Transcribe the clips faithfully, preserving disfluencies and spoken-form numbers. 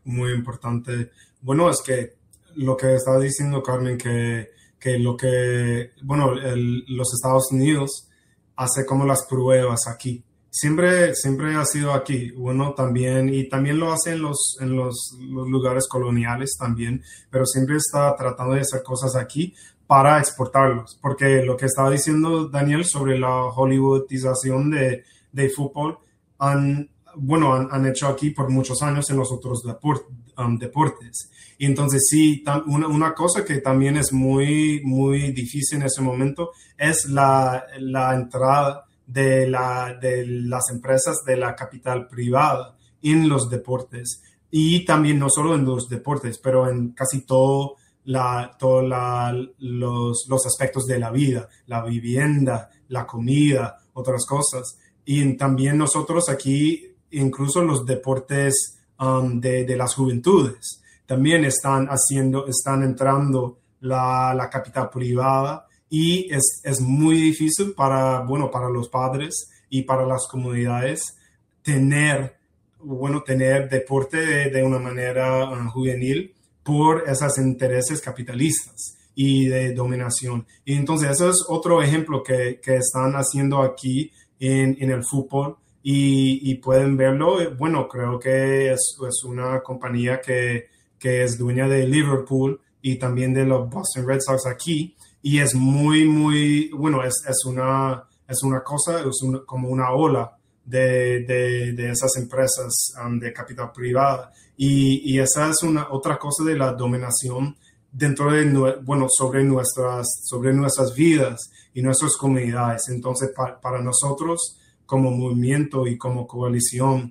muy importante. Bueno, es que lo que estaba diciendo Carmen, que, que lo que, bueno, el, los Estados Unidos hace como las pruebas aquí. Siempre, siempre ha sido aquí, bueno, también, y también lo hace en los, en los, los lugares coloniales también, pero siempre está tratando de hacer cosas aquí para exportarlos, porque lo que estaba diciendo Daniel sobre la hollywoodización de, de fútbol, han, bueno, han, han hecho aquí por muchos años en los otros deport, um, deportes. Y entonces sí, tam, una, una cosa que también es muy, muy difícil en ese momento es la, la entrada de, la, de las empresas de la capital privada en los deportes. Y también no solo en los deportes, pero en casi todo La, todos los, los aspectos de la vida, la vivienda, la comida, otras cosas. Y también nosotros aquí, incluso los deportes um, de, de las juventudes, también están haciendo, están entrando la, la capital privada y es, es muy difícil para, bueno, para los padres y para las comunidades tener, bueno, tener deporte de, de una manera uh, juvenil por esos intereses capitalistas y de dominación. Y entonces eso es otro ejemplo que, que están haciendo aquí en, en el fútbol y, y pueden verlo. Bueno, creo que es, es una compañía que, que es dueña de Liverpool y también de los Boston Red Sox aquí y es muy, muy, bueno, es, es, una, es una cosa, es una, como una ola de, de, de esas empresas um, de capital privada. Y, y esa es una otra cosa de la dominación dentro de, bueno, sobre nuestras, sobre nuestras vidas y nuestras comunidades. Entonces, pa, para nosotros como movimiento y como coalición,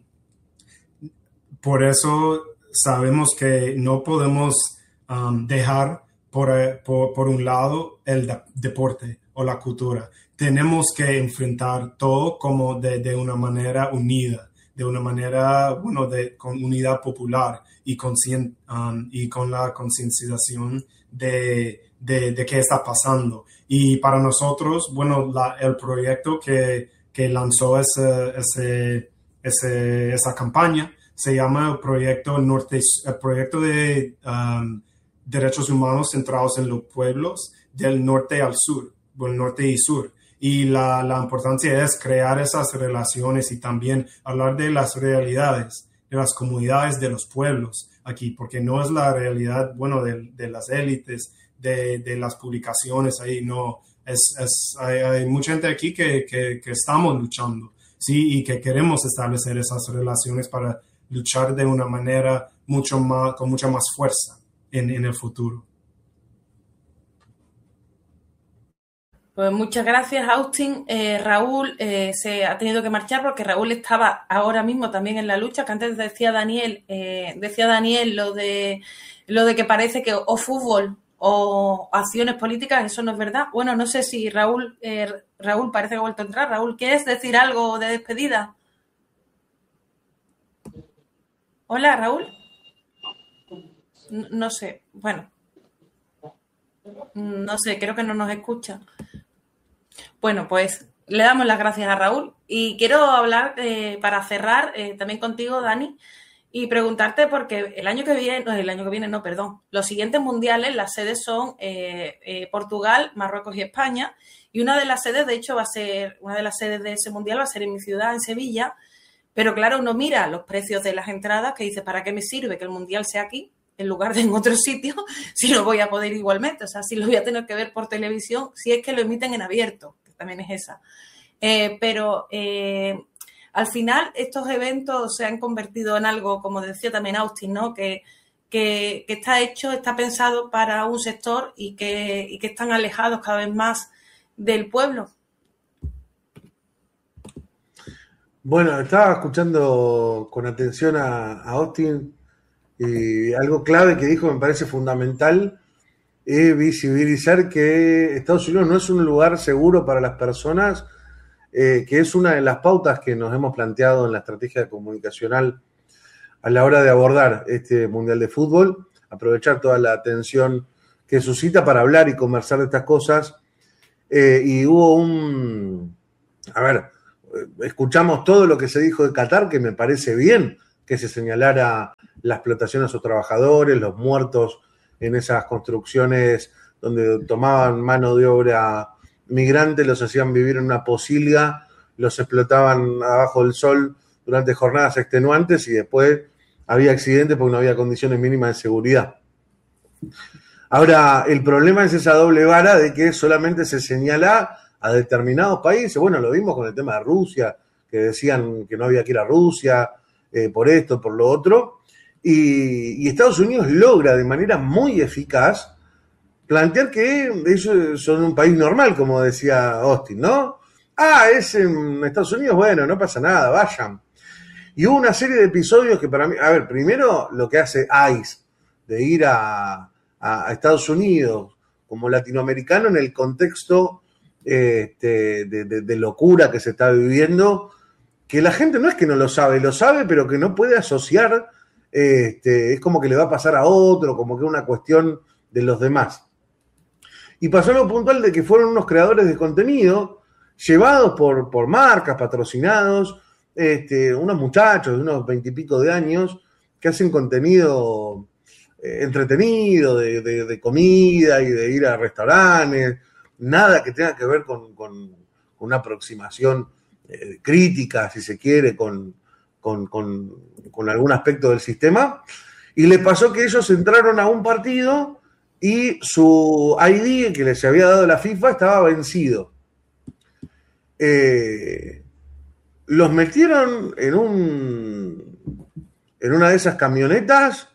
por eso sabemos que no podemos um, dejar por, por, por un lado el de, deporte o la cultura. Tenemos que enfrentar todo como de, de una manera unida, de una manera, bueno, de, con unidad popular y, conscien, um, y con la concienciación de, de, de qué está pasando. Y para nosotros, bueno, la, el proyecto que, que lanzó ese, ese, ese, esa campaña se llama el proyecto, Norte, el proyecto de um, Derechos Humanos Centrados en los Pueblos del Norte al Sur, bueno, Norte y Sur. Y la, la importancia es crear esas relaciones y también hablar de las realidades, de las comunidades, de los pueblos aquí, porque no es la realidad, bueno, de, de las élites, de, de las publicaciones ahí, no. Es, es, hay, hay mucha gente aquí que, que, que estamos luchando, ¿sí? Y que queremos establecer esas relaciones para luchar de una manera mucho más, con mucha más fuerza en, en el futuro. Pues muchas gracias, Austin. Eh, Raúl eh, se ha tenido que marchar porque Raúl estaba ahora mismo también en la lucha, que antes decía Daniel, eh, decía Daniel lo de lo de que parece que o fútbol o acciones políticas, eso no es verdad. Bueno, no sé si Raúl, eh, Raúl parece que ha vuelto a entrar. Raúl, ¿quieres decir algo de despedida? Hola, Raúl. No, no sé, bueno, no sé, creo que no nos escucha. Bueno, pues le damos las gracias a Raúl y quiero hablar eh, para cerrar eh, también contigo, Dani, y preguntarte porque el año que viene, no, el año que viene no, perdón, los siguientes mundiales, las sedes son eh, eh, Portugal, Marruecos y España, y una de las sedes, de hecho, va a ser, una de las sedes de ese mundial va a ser en mi ciudad, en Sevilla, pero claro, uno mira los precios de las entradas que dice, ¿para qué me sirve que el mundial sea aquí en lugar de en otro sitio si no voy a poder igualmente? O sea, si lo voy a tener que ver por televisión, si es que lo emiten en abierto, también es esa. Eh, pero eh, al final estos eventos se han convertido en algo, como decía también Austin, ¿no? Que, que, que está hecho, está pensado para un sector y que, y que están alejados cada vez más del pueblo. Bueno, estaba escuchando con atención a, a Austin y algo clave que dijo me parece fundamental es visibilizar que Estados Unidos no es un lugar seguro para las personas, eh, que es una de las pautas que nos hemos planteado en la estrategia comunicacional a la hora de abordar este Mundial de Fútbol, aprovechar toda la atención que suscita para hablar y conversar de estas cosas. Eh, y hubo un... A ver, escuchamos todo lo que se dijo de Qatar, que me parece bien que se señalara la explotación a sus trabajadores, los muertos en esas construcciones donde tomaban mano de obra migrante, los hacían vivir en una posilga, los explotaban abajo del sol durante jornadas extenuantes y después había accidentes porque no había condiciones mínimas de seguridad. Ahora, el problema es esa doble vara de que solamente se señala a determinados países. Bueno, lo vimos con el tema de Rusia, que decían que no había que ir a Rusia eh, por esto, por lo otro. Y, y Estados Unidos logra de manera muy eficaz plantear que ellos son un país normal, como decía Austin, ¿no? Ah, es en Estados Unidos, bueno, no pasa nada, vayan. Y hubo una serie de episodios que para mí, a ver, primero lo que hace ICE, de ir a, a, a Estados Unidos como latinoamericano en el contexto este, de, de, de locura que se está viviendo, que la gente no es que no lo sabe, lo sabe, pero que no puede asociar, este, es como que le va a pasar a otro, como que es una cuestión de los demás. Y pasó lo puntual de que fueron unos creadores de contenido, llevados por, por marcas, patrocinados, este, unos muchachos de unos veintipico de años, que hacen contenido eh, entretenido, de, de, de comida y de ir a restaurantes, nada que tenga que ver con, con, con una aproximación eh, crítica, si se quiere, con, con, con, con algún aspecto del sistema. Y le pasó que ellos entraron a un partido y su I D que les había dado la FIFA estaba vencido. Eh, los metieron en un en una de esas camionetas,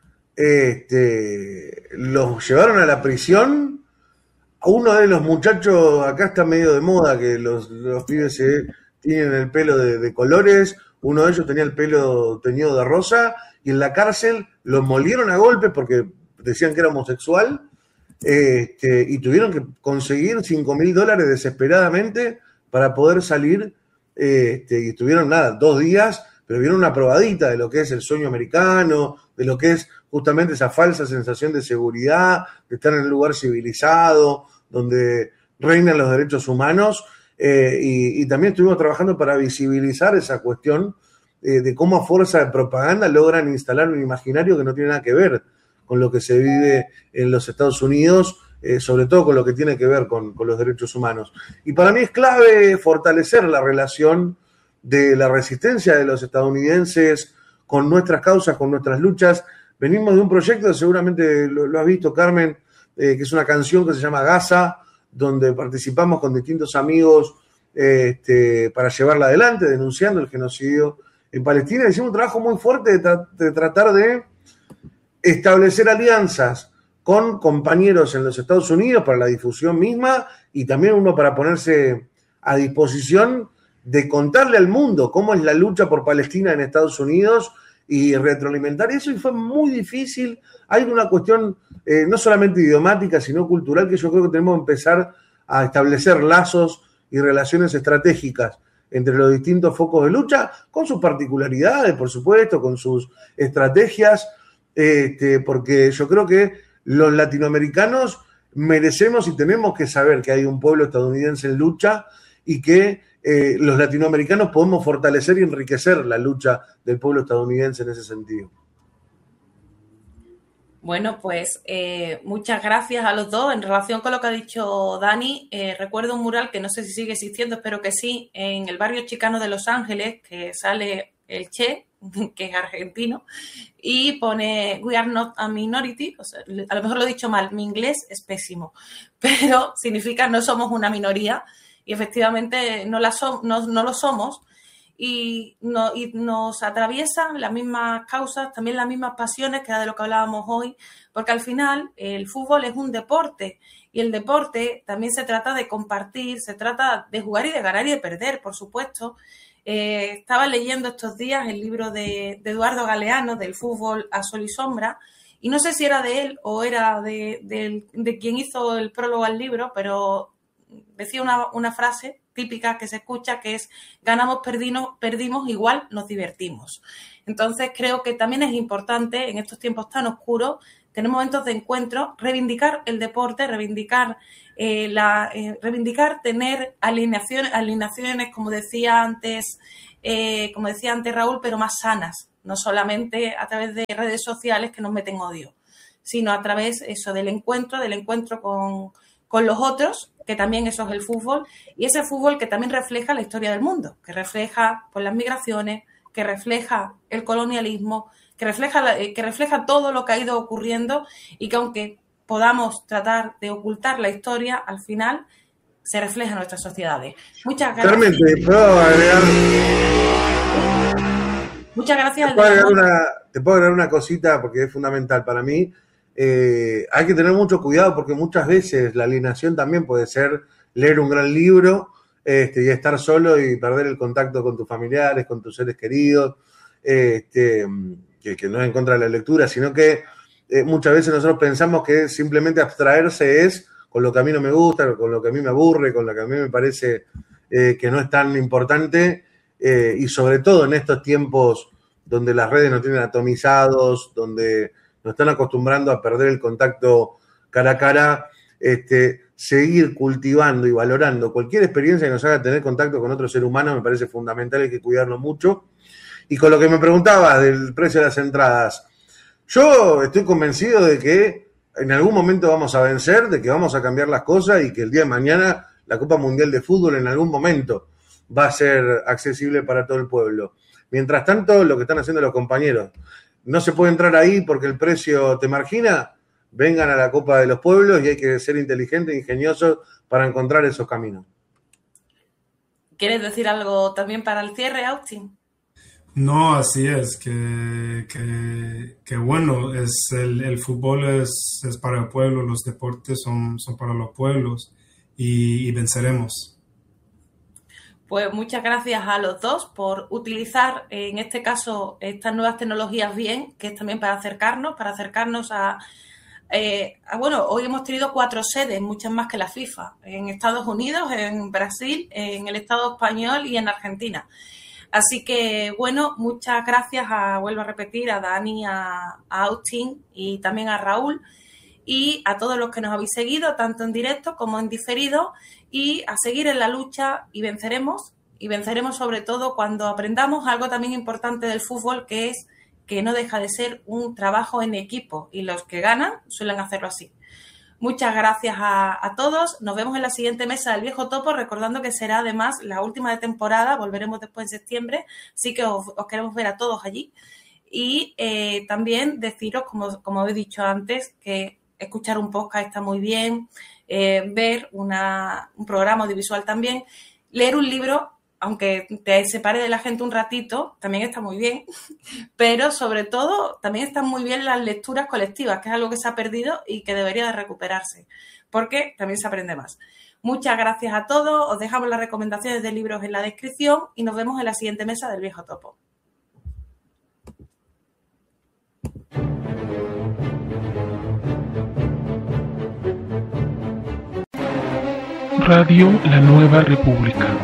este, los llevaron a la prisión. Uno de los muchachos, acá está medio de moda que los, los pibes se tienen el pelo de, de colores, uno de ellos tenía el pelo teñido de rosa, y en la cárcel lo molieron a golpes porque decían que era homosexual, este, y tuvieron que conseguir cinco mil dólares desesperadamente para poder salir, este, y estuvieron nada, dos días, pero vieron una probadita de lo que es el sueño americano, de lo que es justamente esa falsa sensación de seguridad, de estar en un lugar civilizado, donde reinan los derechos humanos, eh, y, y también estuvimos trabajando para visibilizar esa cuestión eh, de cómo a fuerza de propaganda logran instalar un imaginario que no tiene nada que ver con lo que se vive en los Estados Unidos, eh, sobre todo con lo que tiene que ver con, con los derechos humanos. Y para mí es clave fortalecer la relación de la resistencia de los estadounidenses con nuestras causas, con nuestras luchas. Venimos de un proyecto, seguramente lo, lo has visto, Carmen, eh, que es una canción que se llama Gaza, donde participamos con distintos amigos eh, este, para llevarla adelante, denunciando el genocidio en Palestina. Hicimos un trabajo muy fuerte de, tra- de tratar de establecer alianzas con compañeros en los Estados Unidos para la difusión misma, y también uno para ponerse a disposición de contarle al mundo cómo es la lucha por Palestina en Estados Unidos y retroalimentar eso, y fue muy difícil. Hay una cuestión eh, no solamente idiomática, sino cultural, que yo creo que tenemos que empezar a establecer lazos y relaciones estratégicas entre los distintos focos de lucha, con sus particularidades, por supuesto, con sus estrategias, este, porque yo creo que los latinoamericanos merecemos y tenemos que saber que hay un pueblo estadounidense en lucha, y que eh, los latinoamericanos podemos fortalecer y enriquecer la lucha del pueblo estadounidense en ese sentido. Bueno, pues eh, muchas gracias a los dos. En relación con lo que ha dicho Dani, eh, recuerdo un mural que no sé si sigue existiendo, espero que sí, en el barrio chicano de Los Ángeles, que sale el Che, que es argentino, y pone "We are not a minority", o sea, a lo mejor lo he dicho mal, mi inglés es pésimo, pero significa no somos una minoría, y efectivamente no, la so, no, no lo somos, y, no, y nos atraviesan las mismas causas, también las mismas pasiones, que era de lo que hablábamos hoy, porque al final el fútbol es un deporte, y el deporte también se trata de compartir, se trata de jugar y de ganar y de perder, por supuesto. Eh, estaba leyendo estos días el libro de, de Eduardo Galeano, del fútbol a sol y sombra, y no sé si era de él o era de, de, de quien hizo el prólogo al libro, pero decía una, una frase típica que se escucha, que es: ganamos, perdimos, perdimos, igual nos divertimos. Entonces creo que también es importante en estos tiempos tan oscuros tener momentos de encuentro, reivindicar el deporte, reivindicar eh, la eh, reivindicar tener alineaciones, alineaciones como decía antes, eh, como decía antes Raúl, pero más sanas, no solamente a través de redes sociales que nos meten odio, sino a través eso del encuentro, del encuentro con, con los otros, que también eso es el fútbol, y ese fútbol que también refleja la historia del mundo, que refleja pues, las migraciones, que refleja el colonialismo, que refleja, la, que refleja todo lo que ha ido ocurriendo y que aunque podamos tratar de ocultar la historia, al final se refleja en nuestras sociedades. Muchas gracias. Carmen, ¿te puedo agregar? Muchas gracias. Te puedo agregar una, te puedo agregar una cosita porque es fundamental para mí. Eh, hay que tener mucho cuidado porque muchas veces la alienación también puede ser leer un gran libro este, y estar solo y perder el contacto con tus familiares, con tus seres queridos, este, que, que no es en contra de la lectura, sino que eh, muchas veces nosotros pensamos que simplemente abstraerse es con lo que a mí no me gusta, con lo que a mí me aburre, con lo que a mí me parece eh, que no es tan importante, eh, y sobre todo en estos tiempos donde las redes nos tienen atomizados, donde nos están acostumbrando a perder el contacto cara a cara, este, seguir cultivando y valorando cualquier experiencia que nos haga tener contacto con otro ser humano me parece fundamental, hay que cuidarlo mucho. Y con lo que me preguntabas del precio de las entradas, yo estoy convencido de que en algún momento vamos a vencer, de que vamos a cambiar las cosas y que el día de mañana la Copa Mundial de Fútbol en algún momento va a ser accesible para todo el pueblo. Mientras tanto, lo que están haciendo los compañeros, no se puede entrar ahí porque el precio te margina, vengan a la Copa de los Pueblos y hay que ser inteligentes e ingeniosos para encontrar esos caminos. ¿Quieres decir algo también para el cierre, Austin? No, así es, que, que, que bueno, es el, el fútbol es, es para el pueblo, los deportes son, son para los pueblos y, y venceremos. Pues muchas gracias a los dos por utilizar, en este caso, estas nuevas tecnologías bien, que es también para acercarnos, para acercarnos a, eh, a, bueno, hoy hemos tenido cuatro sedes, muchas más que la FIFA, en Estados Unidos, en Brasil, en el Estado español y en Argentina. Así que, bueno, muchas gracias, a, vuelvo a repetir, a Dani, a, a Austin y también a Raúl y a todos los que nos habéis seguido, tanto en directo como en diferido, y a seguir en la lucha y venceremos, y venceremos sobre todo cuando aprendamos algo también importante del fútbol, que es que no deja de ser un trabajo en equipo y los que ganan suelen hacerlo así. Muchas gracias a, a todos. Nos vemos en la siguiente mesa del Viejo Topo, recordando que será además la última de temporada. Volveremos después en septiembre, así que os, os queremos ver a todos allí. Y eh, también deciros, como, como he dicho antes, que escuchar un podcast está muy bien, eh, ver una, un programa audiovisual también, leer un libro, aunque te separe de la gente un ratito, también está muy bien, pero sobre todo también están muy bien las lecturas colectivas, que es algo que se ha perdido y que debería de recuperarse, porque también se aprende más. Muchas gracias a todos, os dejamos las recomendaciones de libros en la descripción y nos vemos en la siguiente mesa del Viejo Topo. Radio La Nueva República.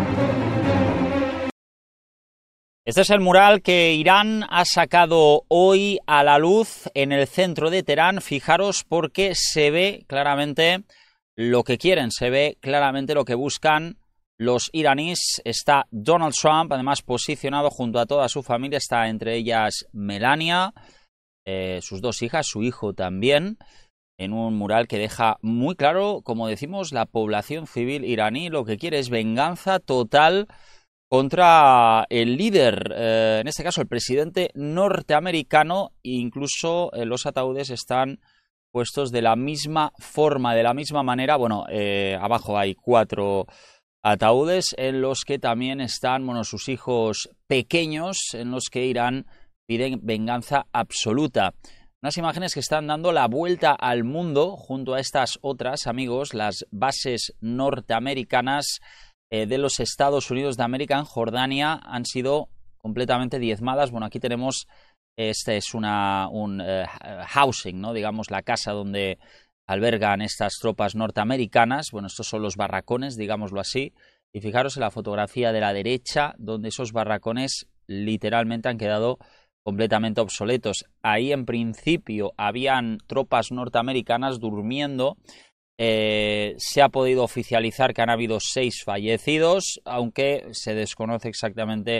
Este es el mural que Irán ha sacado hoy a la luz en el centro de Teherán. Fijaros porque se ve claramente lo que quieren, se ve claramente lo que buscan los iraníes. Está Donald Trump, además posicionado junto a toda su familia, está entre ellas Melania, eh, sus dos hijas, su hijo también, en un mural que deja muy claro, como decimos, la población civil iraní lo que quiere es venganza total contra el líder, eh, en este caso el presidente norteamericano, e incluso eh, los ataúdes están puestos de la misma forma, de la misma manera. Bueno, eh, abajo hay cuatro ataúdes en los que también están, bueno, sus hijos pequeños, en los que Irán pide venganza absoluta. Unas imágenes que están dando la vuelta al mundo junto a estas otras, amigos, las bases norteamericanas eh, de los Estados Unidos de América en Jordania han sido completamente diezmadas. Bueno, aquí tenemos, este es una, un uh, housing, ¿no? Digamos, la casa donde albergan estas tropas norteamericanas. Bueno, estos son los barracones, digámoslo así. Y fijaros en la fotografía de la derecha, donde esos barracones literalmente han quedado completamente obsoletos. Ahí en principio habían tropas norteamericanas durmiendo. Eh, se ha podido oficializar que han habido seis fallecidos, aunque se desconoce exactamente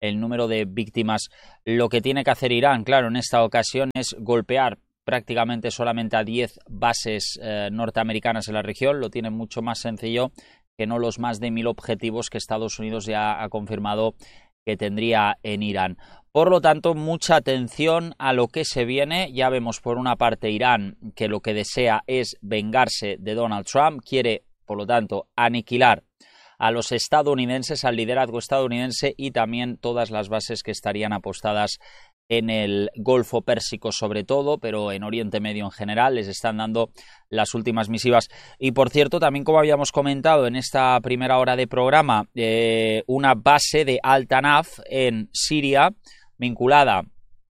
el número de víctimas. Lo que tiene que hacer Irán, claro, en esta ocasión es golpear prácticamente solamente a diez bases eh, norteamericanas en la región. Lo tiene mucho más sencillo que no los más de mil objetivos que Estados Unidos ya ha confirmado que tendría en Irán. Por lo tanto, mucha atención a lo que se viene. Ya vemos por una parte Irán que lo que desea es vengarse de Donald Trump, quiere, por lo tanto, aniquilar a los estadounidenses, al liderazgo estadounidense y también todas las bases que estarían apostadas en el Golfo Pérsico sobre todo, pero en Oriente Medio en general. Les están dando las últimas misivas. Y por cierto, también como habíamos comentado en esta primera hora de programa, eh, una base de Al-Tanaf en Siria, vinculada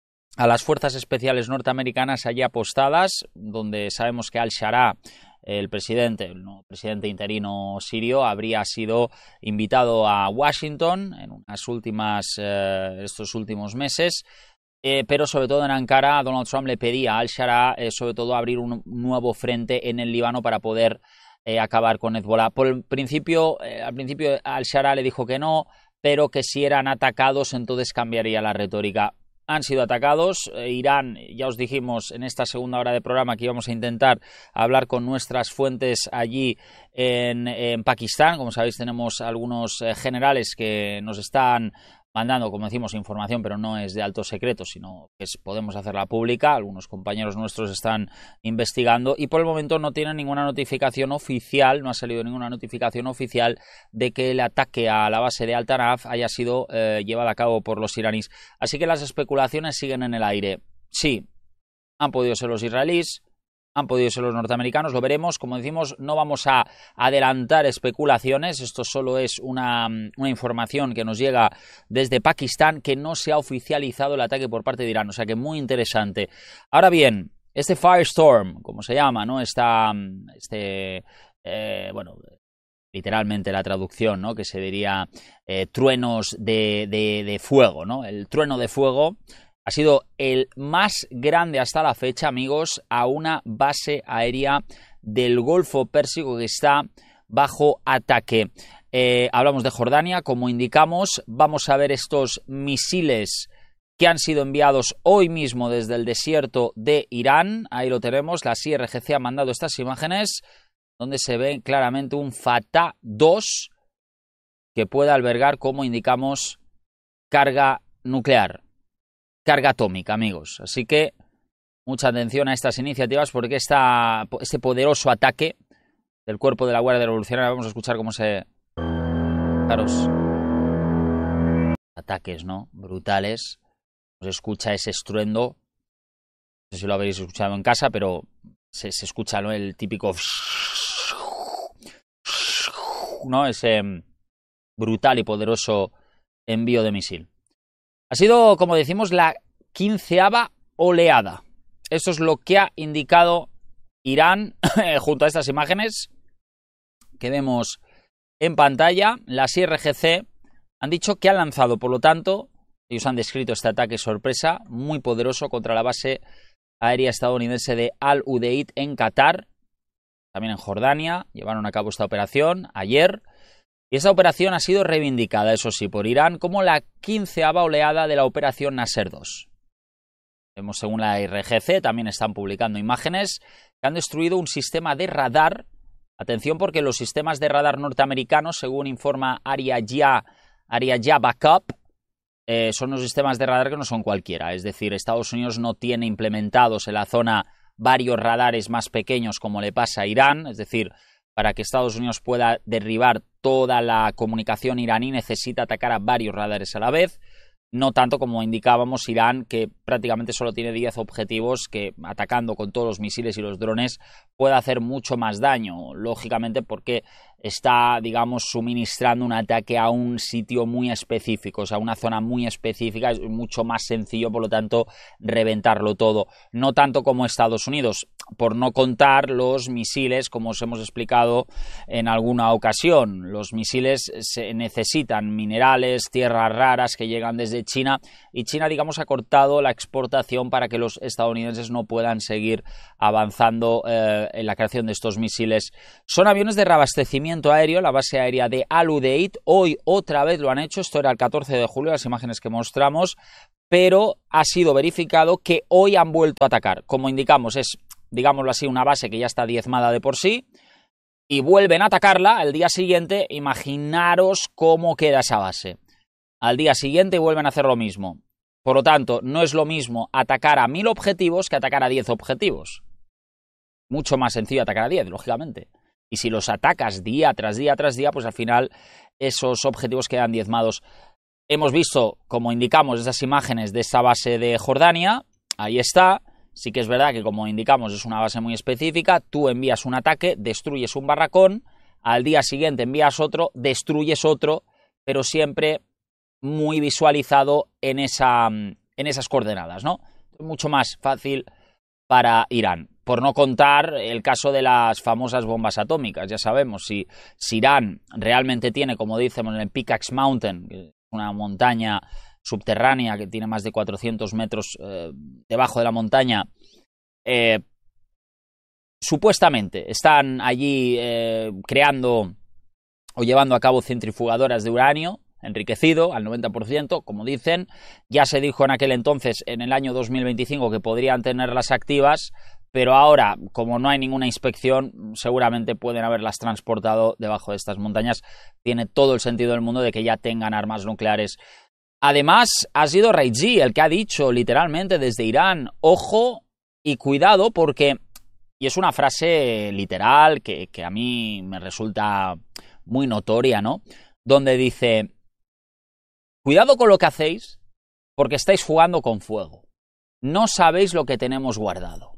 a las fuerzas especiales norteamericanas allí apostadas, donde sabemos que Al-Sharaa, el presidente, el no, presidente interino sirio, habría sido invitado a Washington en unas últimas, eh, estos últimos meses. Eh, pero sobre todo en Ankara, Donald Trump le pedía a Al-Sharaa eh, sobre todo abrir un nuevo frente en el Líbano para poder eh, acabar con Hezbollah. Por el principio, eh, al principio Al-Sharaa le dijo que no, pero que si eran atacados entonces cambiaría la retórica. Han sido atacados. Eh, Irán, ya os dijimos en esta segunda hora de programa que íbamos a intentar hablar con nuestras fuentes allí en, en Pakistán. Como sabéis, tenemos algunos eh, generales que nos están mandando, como decimos, información, pero no es de alto secreto, sino que es, podemos hacerla pública. Algunos compañeros nuestros están investigando y por el momento no tienen ninguna notificación oficial, no ha salido ninguna notificación oficial de que el ataque a la base de Al-Tanaf haya sido eh, llevado a cabo por los iraníes. Así que las especulaciones siguen en el aire. Sí, han podido ser los israelíes, han podido ser los norteamericanos, lo veremos. Como decimos, no vamos a adelantar especulaciones, esto solo es una, una información que nos llega desde Pakistán, que no se ha oficializado el ataque por parte de Irán, o sea que muy interesante. Ahora bien, este Firestorm, como se llama, ¿no? Esta, este, eh, bueno, literalmente la traducción, ¿no? Que se diría eh, truenos de, de, de fuego, ¿no? El trueno de fuego ha sido el más grande hasta la fecha, amigos, a una base aérea del Golfo Pérsico que está bajo ataque. Eh, hablamos de Jordania, como indicamos. Vamos a ver estos misiles que han sido enviados hoy mismo desde el desierto de Irán. Ahí lo tenemos, la I R G C ha mandado estas imágenes donde se ve claramente un Fatah dos que puede albergar, como indicamos, carga nuclear. Carga atómica, amigos. Así que mucha atención a estas iniciativas porque esta, este poderoso ataque del cuerpo de la Guardia Revolucionaria, vamos a escuchar cómo se... Fijaros, ataques, ¿no? Brutales. Se escucha ese estruendo. No sé si lo habéis escuchado en casa, pero se, se escucha, ¿no? El típico... ¿no? Ese brutal y poderoso envío de misil. Ha sido, como decimos, la quinceava oleada. Eso es lo que ha indicado Irán junto a estas imágenes que vemos en pantalla. Las I R G C han dicho que han lanzado, por lo tanto, ellos han descrito este ataque sorpresa muy poderoso contra la base aérea estadounidense de Al-Udeid en Qatar, también en Jordania. Llevaron a cabo esta operación ayer. Y esa operación ha sido reivindicada, eso sí, por Irán como la quinceava oleada de la operación Nasser dos. Vemos, según la I R G C, también están publicando imágenes que han destruido un sistema de radar. Atención, porque los sistemas de radar norteamericanos, según informa Ariya Ariya Backup, eh, son los sistemas de radar que no son cualquiera. Es decir, Estados Unidos no tiene implementados en la zona varios radares más pequeños como le pasa a Irán. Es decir, para que Estados Unidos pueda derribar toda la comunicación iraní necesita atacar a varios radares a la vez. No tanto como indicábamos Irán, que prácticamente solo tiene diez objetivos, que atacando con todos los misiles y los drones puede hacer mucho más daño, lógicamente porque está, digamos, suministrando un ataque a un sitio muy específico, o sea, una zona muy específica. Es mucho más sencillo, por lo tanto, reventarlo todo. No tanto como Estados Unidos. por no contar los misiles, como os hemos explicado en alguna ocasión. Los misiles se necesitan minerales, tierras raras que llegan desde China, y China, digamos, ha cortado la exportación para que los estadounidenses no puedan seguir avanzando eh, en la creación de estos misiles. Son aviones de reabastecimiento aéreo, la base aérea de Al Udeid. Hoy otra vez lo han hecho, esto era el catorce de julio, las imágenes que mostramos, pero ha sido verificado que hoy han vuelto a atacar. Como indicamos, es, digámoslo así, una base que ya está diezmada de por sí, y vuelven a atacarla al día siguiente. Imaginaros cómo queda esa base. Al día siguiente vuelven a hacer lo mismo. Por lo tanto, no es lo mismo atacar a mil objetivos que atacar a diez objetivos. Mucho más sencillo atacar a diez, lógicamente. Y si los atacas día tras día tras día, pues al final esos objetivos quedan diezmados. Hemos visto, como indicamos, esas imágenes de esta base de Jordania. Ahí está. Sí que es verdad que, como indicamos, es una base muy específica. Tú envías un ataque, destruyes un barracón, al día siguiente envías otro, destruyes otro, pero siempre muy visualizado en, esa, en esas coordenadas, ¿no? Mucho más fácil para Irán. Por no contar el caso de las famosas bombas atómicas. Ya sabemos, si, si Irán realmente tiene, como decimos, en el Pickaxe Mountain, una montaña subterránea que tiene más de cuatrocientos metros eh, debajo de la montaña, eh, supuestamente están allí eh, creando o llevando a cabo centrifugadoras de uranio enriquecido al noventa por ciento, como dicen. Ya se dijo en aquel entonces, en el año dos mil veinticinco, que podrían tenerlas activas, pero ahora, como no hay ninguna inspección, seguramente pueden haberlas transportado debajo de estas montañas. Tiene todo el sentido del mundo de que ya tengan armas nucleares. Además, ha sido Raisi el que ha dicho literalmente desde Irán, ojo y cuidado, porque, y es una frase literal que, que a mí me resulta muy notoria, ¿no? Donde dice, cuidado con lo que hacéis, porque estáis jugando con fuego. No sabéis lo que tenemos guardado.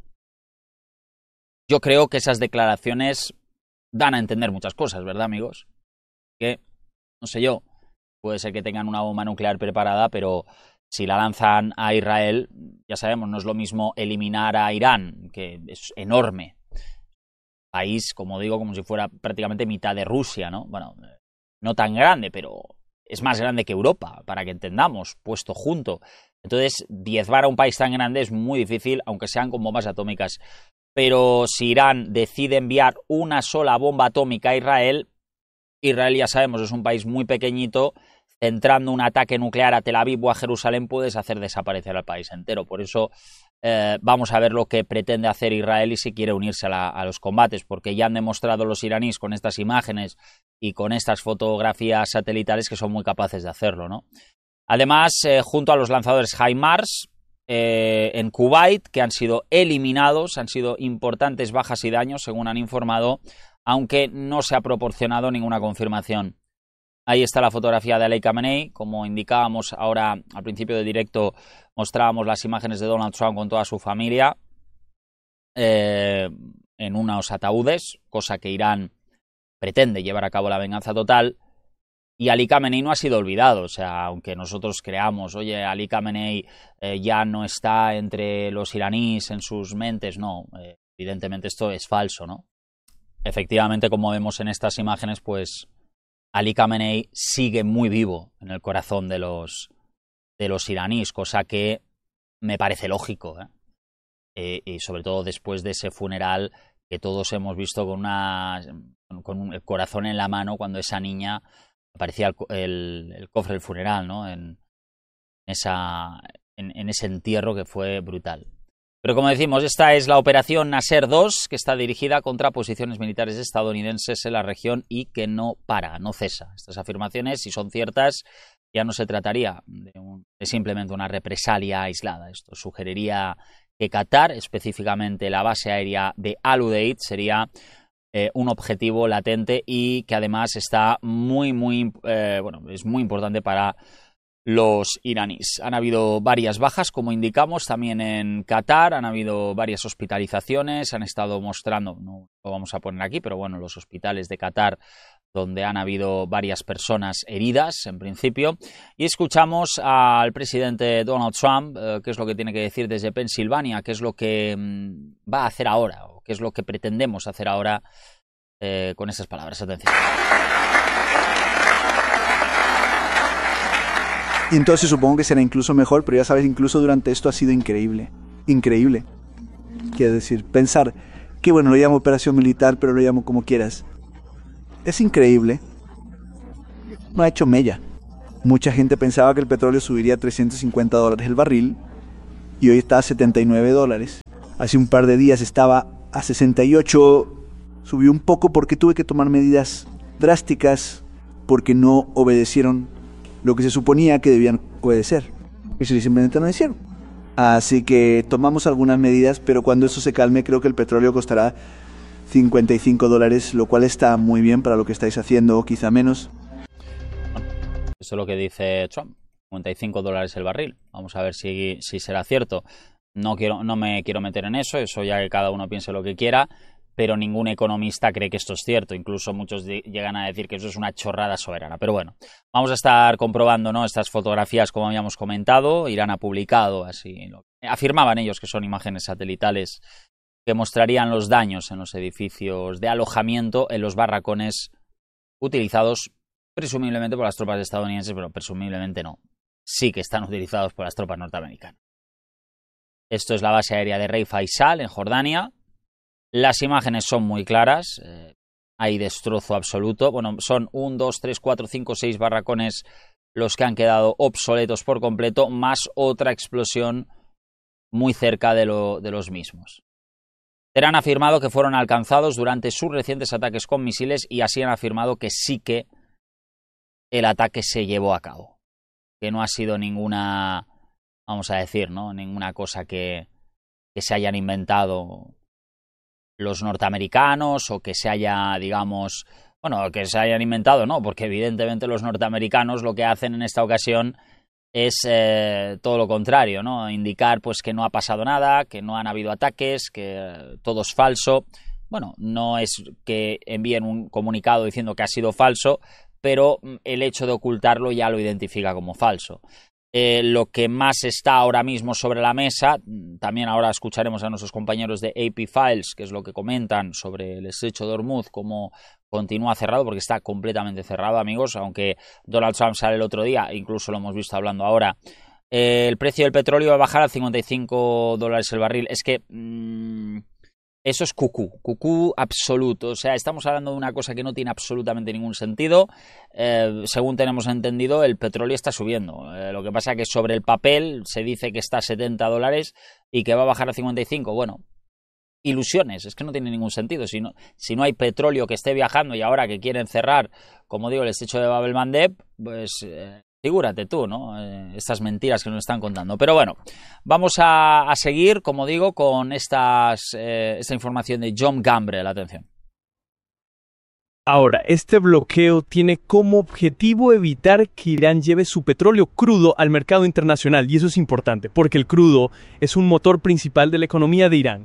Yo creo que esas declaraciones dan a entender muchas cosas, ¿verdad, amigos? Que, no sé yo, puede ser que tengan una bomba nuclear preparada, pero si la lanzan a Israel, ya sabemos, no es lo mismo eliminar a Irán, que es enorme. País, como digo, como si fuera prácticamente mitad de Rusia, ¿no? Bueno, no tan grande, pero es más grande que Europa, para que entendamos, puesto junto. Entonces, diezmar a un país tan grande es muy difícil, aunque sean con bombas atómicas. Pero si Irán decide enviar una sola bomba atómica a Israel, Israel, ya sabemos, es un país muy pequeñito, centrando un ataque nuclear a Tel Aviv o a Jerusalén puedes hacer desaparecer al país entero. Por eso eh, vamos a ver lo que pretende hacer Israel y si quiere unirse a, la, a los combates, porque ya han demostrado los iraníes con estas imágenes y con estas fotografías satelitales que son muy capaces de hacerlo, ¿no? Además, eh, junto a los lanzadores HIMARS, Eh, en Kuwait, que han sido eliminados, han sido importantes bajas y daños, según han informado, aunque no se ha proporcionado ninguna confirmación. Ahí está la fotografía de Ali Khamenei. Como indicábamos ahora al principio del directo, mostrábamos las imágenes de Donald Trump con toda su familia eh, en unos ataúdes, cosa que Irán pretende llevar a cabo la venganza total. Y Ali Khamenei no ha sido olvidado, o sea, aunque nosotros creamos, oye, Ali Khamenei eh, ya no está entre los iraníes en sus mentes, no, eh, evidentemente esto es falso, ¿no? Efectivamente, como vemos en estas imágenes, pues Ali Khamenei sigue muy vivo en el corazón de los, de los iraníes, cosa que me parece lógico, ¿eh? Eh, y sobre todo después de ese funeral que todos hemos visto con, una, con el corazón en la mano cuando esa niña aparecía el, el, el cofre del funeral, ¿no? En, esa, en, en ese entierro que fue brutal. Pero como decimos, esta es la operación Nasser dos, que está dirigida contra posiciones militares estadounidenses en la región y que no para, no cesa. Estas afirmaciones, si son ciertas, ya no se trataría de, un, de simplemente una represalia aislada. Esto sugeriría que Qatar, específicamente la base aérea de Al Udeid, sería Eh, un objetivo latente y que además está muy, muy, eh, bueno, es muy importante para los iraníes. Han habido varias bajas, como indicamos, también en Qatar, han habido varias hospitalizaciones, han estado mostrando, no lo vamos a poner aquí, pero bueno, los hospitales de Qatar donde han habido varias personas heridas, en principio, y escuchamos al presidente Donald Trump, eh, qué es lo que tiene que decir desde Pensilvania, qué es lo que mm, va a hacer ahora, o qué es lo que pretendemos hacer ahora eh, con esas palabras. Atención. Y entonces supongo que será incluso mejor, pero ya sabes, incluso durante esto ha sido increíble, increíble. Quiero decir, pensar que bueno, lo llamo operación militar, pero lo llamo como quieras. Es increíble. No ha hecho mella. Mucha gente pensaba que el petróleo subiría a trescientos cincuenta dólares el barril y hoy está a setenta y nueve dólares. Hace un par de días estaba a sesenta y ocho, subió un poco porque tuve que tomar medidas drásticas porque no obedecieron lo que se suponía que debían obedecer. Y simplemente no lo hicieron. Así que tomamos algunas medidas, pero cuando eso se calme creo que el petróleo costará cincuenta y cinco dólares, lo cual está muy bien para lo que estáis haciendo, quizá menos. Eso es lo que dice Trump, cincuenta y cinco dólares el barril. Vamos a ver si, si será cierto. No, quiero, no me quiero meter en eso, eso ya que cada uno piense lo que quiera, pero ningún economista cree que esto es cierto. Incluso muchos de, llegan a decir que eso es una chorrada soberana. Pero bueno, vamos a estar comprobando, ¿no?, estas fotografías, como habíamos comentado. Irán ha publicado, así lo, afirmaban ellos que son imágenes satelitales que mostrarían los daños en los edificios de alojamiento, en los barracones utilizados presumiblemente por las tropas estadounidenses, pero presumiblemente no. Sí que están utilizados por las tropas norteamericanas. Esto es la base aérea de Rey Faisal, en Jordania. Las imágenes son muy claras. Eh, hay destrozo absoluto. Bueno, son uno, dos, tres, cuatro, cinco, seis barracones los que han quedado obsoletos por completo, más otra explosión muy cerca de, lo, de los mismos. Teherán ha afirmado que fueron alcanzados durante sus recientes ataques con misiles y así han afirmado que sí que el ataque se llevó a cabo. Que no ha sido ninguna, vamos a decir, ¿no?, ninguna cosa que, que se hayan inventado los norteamericanos o que se haya, digamos, bueno, que se hayan inventado, no, porque evidentemente los norteamericanos lo que hacen en esta ocasión es eh, todo lo contrario, ¿no? Indicar pues que no ha pasado nada, que no han habido ataques, que eh, todo es falso. Bueno, no es que envíen un comunicado diciendo que ha sido falso, pero el hecho de ocultarlo ya lo identifica como falso. Eh, lo que más está ahora mismo sobre la mesa, también ahora escucharemos a nuestros compañeros de A P Files, que es lo que comentan sobre el estrecho de Hormuz, cómo continúa cerrado, porque está completamente cerrado, amigos, aunque Donald Trump sale el otro día, incluso lo hemos visto hablando ahora. Eh, el precio del petróleo va a bajar a cincuenta y cinco dólares el barril. Es que mmm, eso es cucú, cucú absoluto. O sea, estamos hablando de una cosa que no tiene absolutamente ningún sentido. Eh, según tenemos entendido, el petróleo está subiendo. Eh, lo que pasa es que sobre el papel se dice que está a setenta dólares y que va a bajar a cincuenta y cinco. Bueno, ilusiones, es que no tiene ningún sentido. Si no, si no hay petróleo que esté viajando y ahora que quieren cerrar, como digo, el estrecho de Bab el-Mandeb, pues eh, figúrate tú, ¿no? Eh, estas mentiras que nos están contando. Pero bueno, vamos a, a seguir, como digo, con estas, eh, esta información de John Gambrell. Atención. Ahora, este bloqueo tiene como objetivo evitar que Irán lleve su petróleo crudo al mercado internacional, y eso es importante, porque el crudo es un motor principal de la economía de Irán.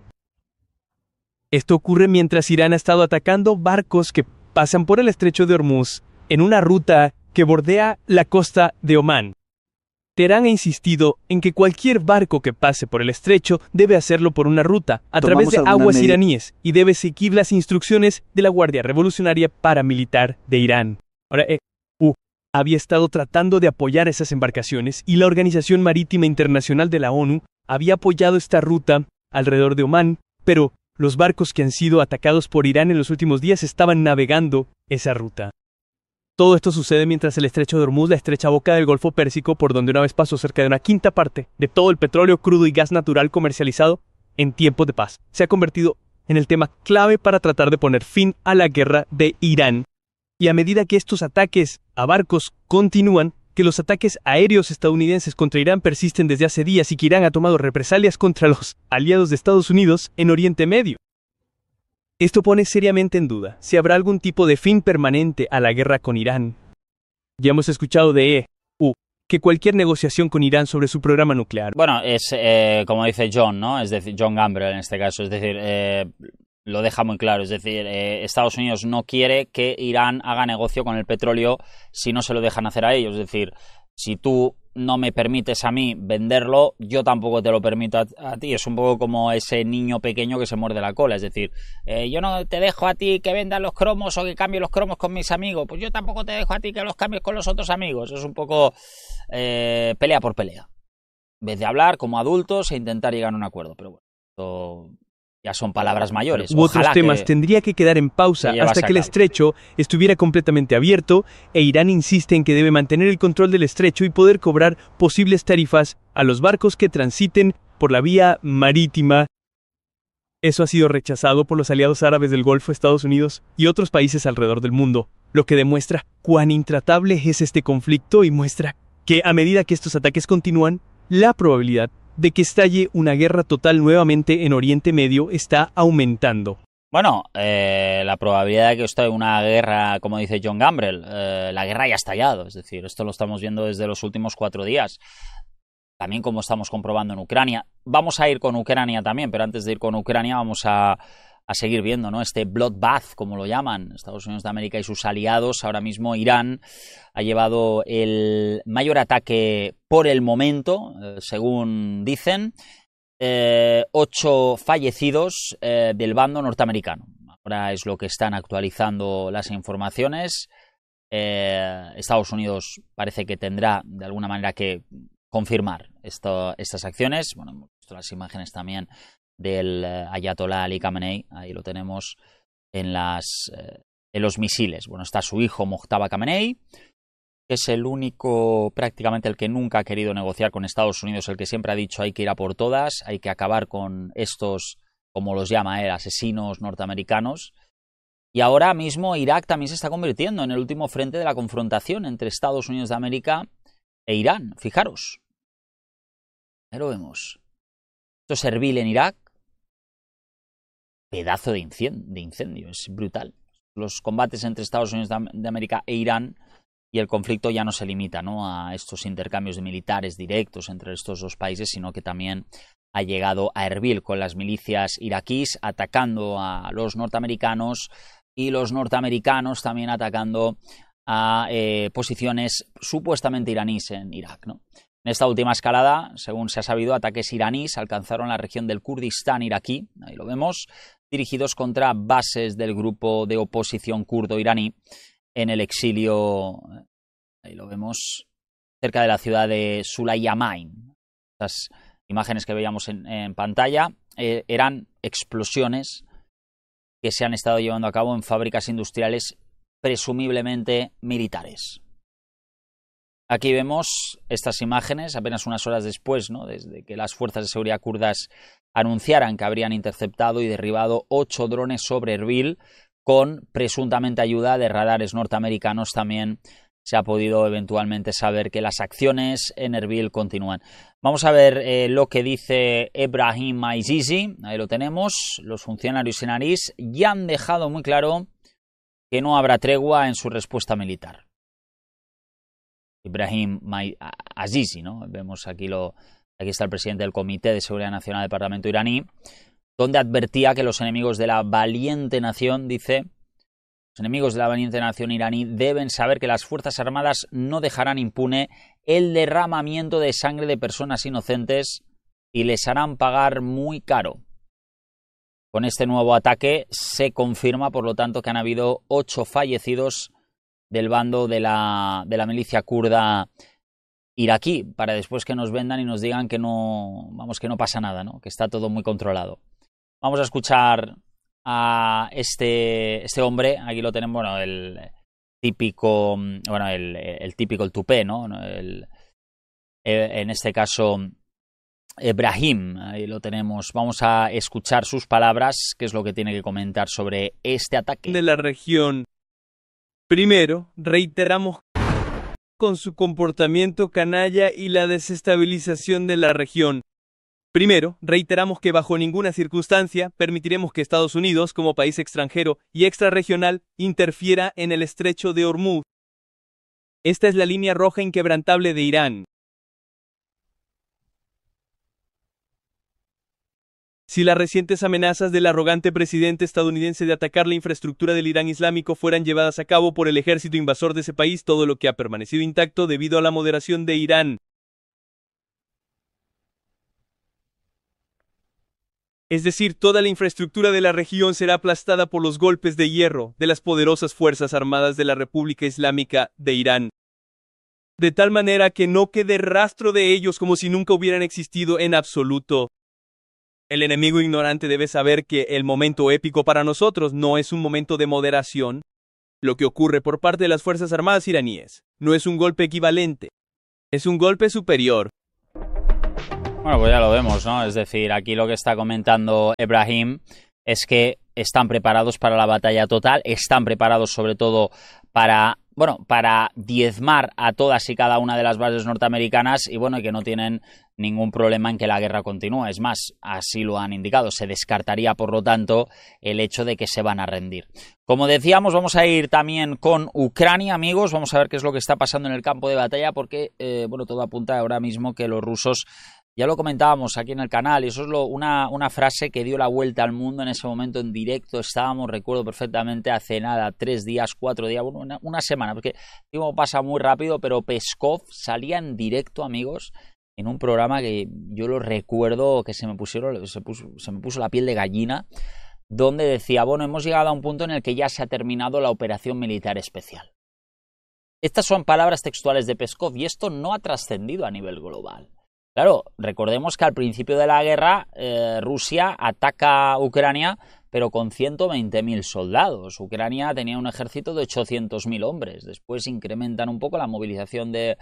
Esto ocurre mientras Irán ha estado atacando barcos que pasan por el estrecho de Hormuz en una ruta que bordea la costa de Omán. Teherán ha insistido en que cualquier barco que pase por el estrecho debe hacerlo por una ruta a través de aguas iraníes y debe seguir las instrucciones de la Guardia Revolucionaria Paramilitar de Irán. Ahora, eh, U había estado tratando de apoyar esas embarcaciones y la Organización Marítima Internacional de la ONU había apoyado esta ruta alrededor de Omán, pero los barcos que han sido atacados por Irán en los últimos días estaban navegando esa ruta. Todo esto sucede mientras el estrecho de Hormuz, la estrecha boca del Golfo Pérsico, por donde una vez pasó cerca de una quinta parte de todo el petróleo crudo y gas natural comercializado en tiempos de paz, se ha convertido en el tema clave para tratar de poner fin a la guerra de Irán. Y a medida que estos ataques a barcos continúan, que los ataques aéreos estadounidenses contra Irán persisten desde hace días y que Irán ha tomado represalias contra los aliados de Estados Unidos en Oriente Medio. Esto pone seriamente en duda si habrá algún tipo de fin permanente a la guerra con Irán. Ya hemos escuchado de E U que cualquier negociación con Irán sobre su programa nuclear. Bueno, es eh, como dice John, ¿no? Es decir, John Gambrell en este caso. Es decir, eh, lo deja muy claro. Es decir, eh, Estados Unidos no quiere que Irán haga negocio con el petróleo si no se lo dejan hacer a ellos. Es decir, si tú no me permites a mí venderlo, yo tampoco te lo permito a, a ti. Es un poco como ese niño pequeño que se muerde la cola. Es decir, eh, yo no te dejo a ti que vendas los cromos o que cambie los cromos con mis amigos, pues yo tampoco te dejo a ti que los cambies con los otros amigos. Es un poco eh, pelea por pelea. En vez de hablar como adultos e intentar llegar a un acuerdo. Pero bueno, esto ya son palabras mayores. U otros Ojalá temas que tendría que quedar en pausa que llevase hasta que el a cabo. estrecho estuviera completamente abierto, e Irán insiste en que debe mantener el control del estrecho y poder cobrar posibles tarifas a los barcos que transiten por la vía marítima. Eso ha sido rechazado por los aliados árabes del Golfo, Estados Unidos y otros países alrededor del mundo, lo que demuestra cuán intratable es este conflicto y muestra que a medida que estos ataques continúan, la probabilidad de que estalle una guerra total nuevamente en Oriente Medio está aumentando. Bueno, eh, la probabilidad de que esté una guerra, como dice John Gambrell, eh, la guerra ya ha estallado. Es decir, esto lo estamos viendo desde los últimos cuatro días. También como estamos comprobando en Ucrania. Vamos a ir con Ucrania también, pero antes de ir con Ucrania vamos a, a seguir viendo, ¿no? Este bloodbath, como lo llaman Estados Unidos de América y sus aliados. Ahora mismo Irán ha llevado el mayor ataque por el momento, eh, según dicen. Eh, ocho fallecidos eh, del bando norteamericano. Ahora es lo que están actualizando las informaciones. Eh, Estados Unidos parece que tendrá de alguna manera que confirmar esto, estas acciones. Bueno, hemos visto las imágenes también del eh, Ayatollah Ali Khamenei. Ahí lo tenemos en, las, eh, en los misiles. Bueno, está su hijo Mojtaba Khamenei, que es el único, prácticamente el que nunca ha querido negociar con Estados Unidos, el que siempre ha dicho hay que ir a por todas, hay que acabar con estos, como los llama él, asesinos norteamericanos. Y ahora mismo Irak también se está convirtiendo en el último frente de la confrontación entre Estados Unidos de América e Irán. Fijaros. Ahí lo vemos. Esto es Erbil en Irak. Pedazo de incendio, de incendio, es brutal. Los combates entre Estados Unidos de América e Irán y el conflicto ya no se limita, ¿no?, a estos intercambios de militares directos entre estos dos países, sino que también ha llegado a Erbil con las milicias iraquíes atacando a los norteamericanos y los norteamericanos también atacando a eh, posiciones supuestamente iraníes en Irak, ¿no? En esta última escalada, según se ha sabido, ataques iraníes alcanzaron la región del Kurdistán iraquí, ahí lo vemos, dirigidos contra bases del grupo de oposición kurdo iraní en el exilio, ahí lo vemos, cerca de la ciudad de Sulayamain. Estas imágenes que veíamos en, en pantalla eh, eran explosiones que se han estado llevando a cabo en fábricas industriales presumiblemente militares. Aquí vemos estas imágenes apenas unas horas después, ¿no?, desde que las fuerzas de seguridad kurdas anunciaran que habrían interceptado y derribado ocho drones sobre Erbil con presuntamente ayuda de radares norteamericanos. También se ha podido eventualmente saber que las acciones en Erbil continúan. Vamos a ver eh, lo que dice Ebrahim Azizi. Ahí lo tenemos. Los funcionarios iraníes ya han dejado muy claro que no habrá tregua en su respuesta militar. Ebrahim Azizi, ¿no? Vemos aquí, lo, aquí está el presidente del Comité de Seguridad Nacional del Parlamento iraní, donde advertía que los enemigos de la valiente nación, dice, los enemigos de la valiente nación iraní deben saber que las Fuerzas Armadas no dejarán impune el derramamiento de sangre de personas inocentes y les harán pagar muy caro. Con este nuevo ataque se confirma, por lo tanto, que han habido ocho fallecidos del bando de la, de la milicia kurda iraquí, para después que nos vendan y nos digan que no, vamos, que no pasa nada, ¿no?, que está todo muy controlado. Vamos a escuchar a este, este hombre. Aquí lo tenemos, bueno, el típico, bueno, el, el típico, el tupé, ¿no? El, en este caso, Ebrahim, ahí lo tenemos. Vamos a escuchar sus palabras, qué es lo que tiene que comentar sobre este ataque. De la región. Primero, reiteramos con su comportamiento canalla y la desestabilización de la región. Primero, reiteramos que bajo ninguna circunstancia permitiremos que Estados Unidos, como país extranjero y extrarregional, interfiera en el estrecho de Hormuz. Esta es la línea roja inquebrantable de Irán. Si las recientes amenazas del arrogante presidente estadounidense de atacar la infraestructura del Irán Islámico fueran llevadas a cabo por el ejército invasor de ese país, todo lo que ha permanecido intacto debido a la moderación de Irán. Es decir, toda la infraestructura de la región será aplastada por los golpes de hierro de las poderosas Fuerzas Armadas de la República Islámica de Irán. De tal manera que no quede rastro de ellos como si nunca hubieran existido en absoluto. El enemigo ignorante debe saber que el momento épico para nosotros no es un momento de moderación. Lo que ocurre por parte de las Fuerzas Armadas iraníes no es un golpe equivalente, es un golpe superior. Bueno, pues ya lo vemos, ¿no? Es decir, aquí lo que está comentando Ebrahim es que están preparados para la batalla total, están preparados sobre todo para, bueno, para diezmar a todas y cada una de las bases norteamericanas y bueno, que no tienen ningún problema en que la guerra continúe. Es más, así lo han indicado. Se descartaría, por lo tanto, el hecho de que se van a rendir. Como decíamos, vamos a ir también con Ucrania, amigos. Vamos a ver qué es lo que está pasando en el campo de batalla porque, eh, bueno, todo apunta ahora mismo que los rusos, ya lo comentábamos aquí en el canal, y eso es lo, una, una frase que dio la vuelta al mundo en ese momento en directo. Estábamos, recuerdo perfectamente, hace nada, tres días, cuatro días, bueno, una, una semana, porque el tiempo pasa muy rápido, pero Peskov salía en directo, amigos, en un programa que yo lo recuerdo que se me pusieron, se puso, se me puso la piel de gallina, donde decía, bueno, hemos llegado a un punto en el que ya se ha terminado la operación militar especial. Estas son palabras textuales de Peskov y esto no ha trascendido a nivel global. Claro, recordemos que al principio de la guerra eh, Rusia ataca a Ucrania, pero con ciento veinte mil soldados. Ucrania tenía un ejército de ochocientos mil hombres. Después incrementan un poco la movilización de,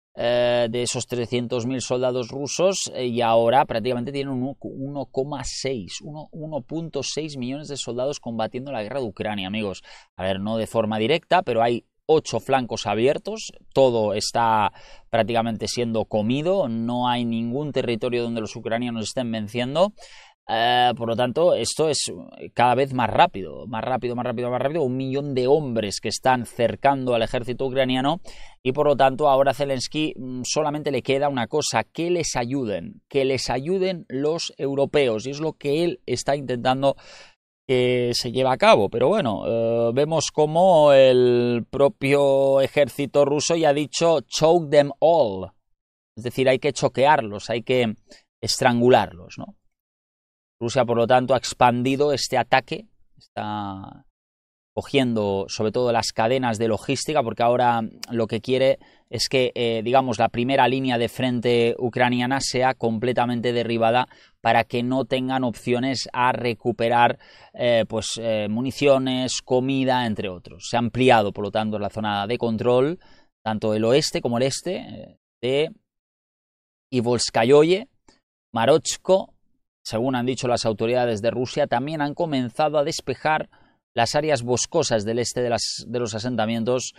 eh, de esos trescientos mil soldados rusos eh, y ahora prácticamente tienen uno coma seis, uno punto seis millones de soldados combatiendo la guerra de Ucrania, amigos. A ver, no de forma directa, pero hay ocho flancos abiertos, todo está prácticamente siendo comido, no hay ningún territorio donde los ucranianos estén venciendo, eh, por lo tanto esto es cada vez más rápido, más rápido, más rápido, más rápido, un millón de hombres que están cercando al ejército ucraniano y por lo tanto ahora a Zelensky solamente le queda una cosa, que les ayuden, que les ayuden los europeos y es lo que él está intentando que se lleva a cabo, pero bueno, eh, vemos como el propio ejército ruso ya ha dicho choke them all, es decir, hay que choquearlos, hay que estrangularlos, ¿no? Rusia, por lo tanto, ha expandido este ataque, está cogiendo sobre todo las cadenas de logística, porque ahora lo que quiere es que, eh, digamos, la primera línea de frente ucraniana sea completamente derribada para que no tengan opciones a recuperar eh, pues, eh, municiones, comida, entre otros. Se ha ampliado, por lo tanto, la zona de control, tanto el oeste como el este, eh, de Ivolskayoye, Marochko, según han dicho las autoridades de Rusia, también han comenzado a despejar las áreas boscosas del este de, las, de los asentamientos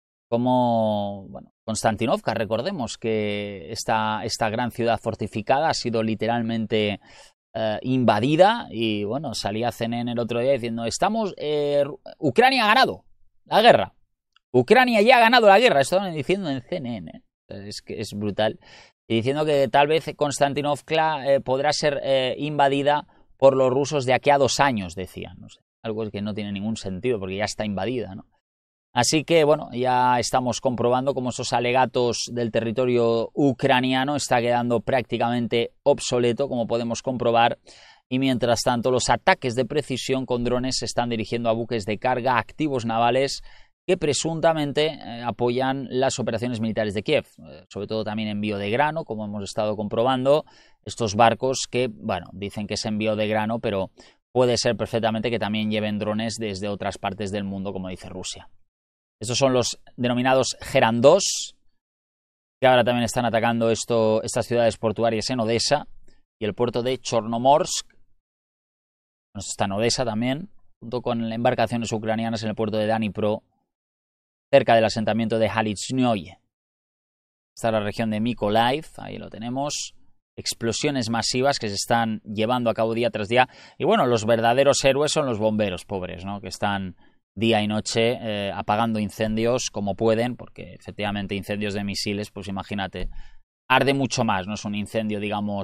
como bueno, Konstantinovka. Recordemos que esta, esta gran ciudad fortificada ha sido literalmente eh, invadida y bueno, salía C N N el otro día diciendo estamos, eh, Ucrania ha ganado la guerra, Ucrania ya ha ganado la guerra, estaban diciendo en C N N, es que es brutal, y diciendo que tal vez Konstantinovka eh, podrá ser eh, invadida por los rusos de aquí a dos años, decían, no sé. Algo que no tiene ningún sentido porque ya está invadida, ¿no? Así que, bueno, ya estamos comprobando cómo esos alegatos del territorio ucraniano está quedando prácticamente obsoleto, como podemos comprobar, y mientras tanto los ataques de precisión con drones se están dirigiendo a buques de carga activos navales que presuntamente eh, apoyan las operaciones militares de Kiev, eh, sobre todo también envío de grano, como hemos estado comprobando, estos barcos que, bueno, dicen que es envío de grano, pero puede ser perfectamente que también lleven drones desde otras partes del mundo, como dice Rusia. Estos son los denominados Geran dos, que ahora también están atacando esto, estas ciudades portuarias en Odessa y el puerto de Chornomorsk. Bueno, esto está en Odessa también, junto con embarcaciones ucranianas en el puerto de Dnipro, cerca del asentamiento de Halichnoye. Está la región de Mykolaiv, ahí lo tenemos. Explosiones masivas que se están llevando a cabo día tras día. Y bueno, los verdaderos héroes son los bomberos pobres, ¿no? Que están día y noche eh, apagando incendios como pueden, porque efectivamente incendios de misiles, pues imagínate, arde mucho más, no es un incendio, digamos,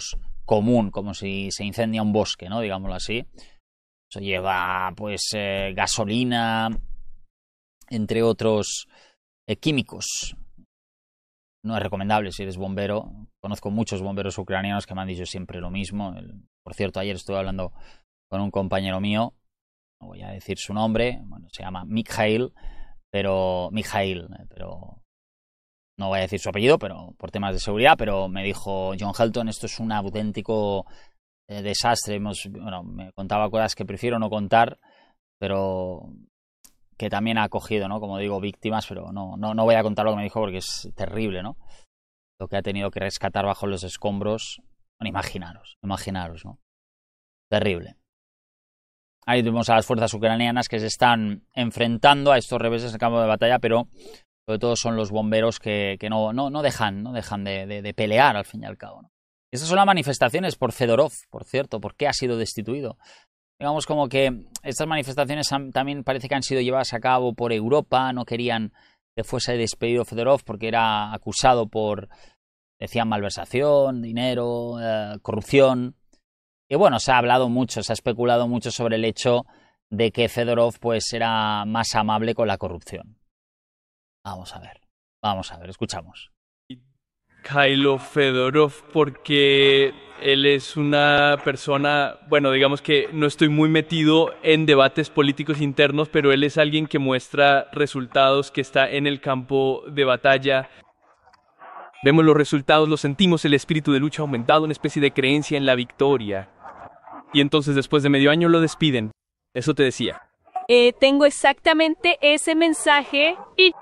común, como si se incendia un bosque, ¿no? Digámoslo así. Eso lleva, pues, eh, gasolina, entre otros eh, químicos. No es recomendable si eres bombero. Conozco muchos bomberos ucranianos que me han dicho siempre lo mismo. El, por cierto, ayer estuve hablando con un compañero mío, no voy a decir su nombre, bueno, se llama Mikhail, pero Mikhail, pero no voy a decir su apellido, pero por temas de seguridad, pero me dijo: John Helton, esto es un auténtico eh, desastre. Hemos, bueno, me contaba cosas que prefiero no contar, pero que también ha acogido, ¿no? Como digo, víctimas, pero no, no, no voy a contar lo que me dijo porque es terrible, ¿no? Lo que ha tenido que rescatar bajo los escombros. Bueno, imaginaros, imaginaros, ¿no? Terrible. Ahí tenemos a las fuerzas ucranianas que se están enfrentando a estos reveses en el campo de batalla, pero sobre todo son los bomberos que, que no, no, no dejan, no dejan de, de, de pelear al fin y al cabo, ¿no? Estas son las manifestaciones por Fedorov, por cierto. ¿Por qué ha sido destituido? Digamos como que estas manifestaciones han, también parece que han sido llevadas a cabo por Europa. No querían que fuese despedido Fedorov porque era acusado por, decían, malversación, dinero, eh, corrupción. Y bueno, se ha hablado mucho, se ha especulado mucho sobre el hecho de que Fedorov pues era más amable con la corrupción. Vamos a ver, vamos a ver, escuchamos. Mikhailo Fedorov, porque él es una persona, bueno, digamos que no estoy muy metido en debates políticos internos, pero él es alguien que muestra resultados, que está en el campo de batalla. Vemos los resultados, lo sentimos, el espíritu de lucha ha aumentado, una especie de creencia en la victoria. Y entonces después de medio año lo despiden. Eso te decía. Eh, tengo exactamente ese mensaje y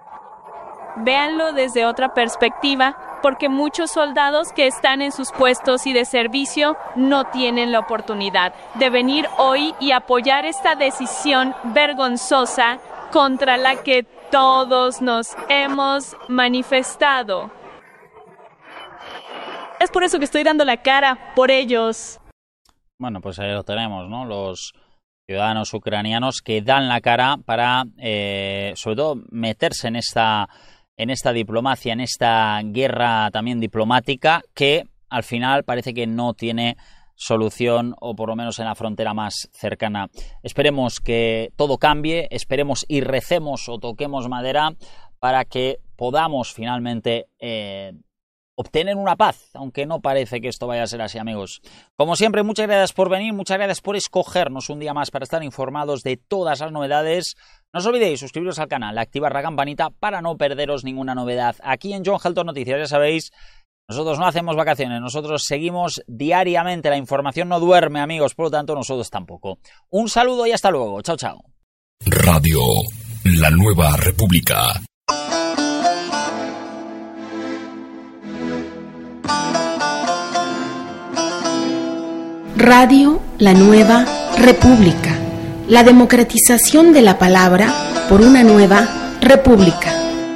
véanlo desde otra perspectiva, porque muchos soldados que están en sus puestos y de servicio no tienen la oportunidad de venir hoy y apoyar esta decisión vergonzosa contra la que todos nos hemos manifestado. Es por eso que estoy dando la cara por ellos. Bueno, pues ahí lo tenemos, ¿no? Los ciudadanos ucranianos que dan la cara para, eh, sobre todo, meterse en esta, en esta diplomacia, en esta guerra también diplomática que al final parece que no tiene solución, o por lo menos en la frontera más cercana. Esperemos que todo cambie, esperemos y recemos o toquemos madera para que podamos finalmente eh, obtener una paz, aunque no parece que esto vaya a ser así, amigos. Como siempre, muchas gracias por venir, muchas gracias por escogernos un día más para estar informados de todas las novedades. No os olvidéis suscribiros al canal, activar la campanita para no perderos ninguna novedad. Aquí en John Helton Noticias, ya sabéis, nosotros no hacemos vacaciones, nosotros seguimos diariamente, la información no duerme, amigos, por lo tanto nosotros tampoco. Un saludo y hasta luego, chao, chao. Radio La Nueva República. Radio La Nueva República. La democratización de la palabra por una nueva república.